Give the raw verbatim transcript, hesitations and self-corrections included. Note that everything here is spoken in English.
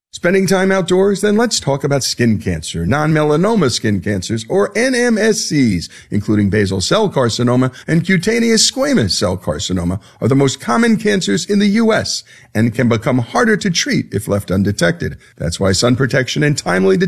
Spending time outdoors? Then let's talk about skin cancer, non-melanoma skin cancers, or N M S Cs, including basal cell carcinoma and cutaneous squamous cell carcinoma, are the most common cancers in the U S and can become harder to treat if left undetected. That's why sun protection and timely